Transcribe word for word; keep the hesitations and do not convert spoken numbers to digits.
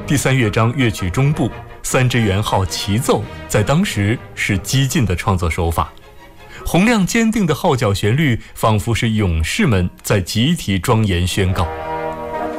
第三乐章乐曲中部，三支圆号齐奏，在当时是激进的创作手法。洪亮坚定的号角旋律，仿佛是勇士们在集体庄严宣告。